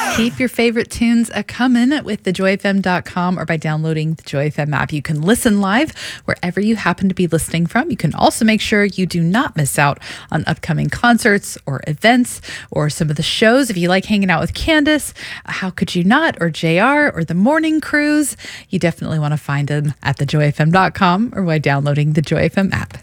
Keep your favorite tunes a-comin' with thejoyfm.com or by downloading the Joy FM app. You can listen live wherever you happen to be listening from. You can also make sure you do not miss out on upcoming concerts or events or some of the shows. If you like hanging out with Candace, How Could You Not, or JR, or The Morning Cruise, you definitely want to find them at thejoyfm.com or by downloading the Joy FM app.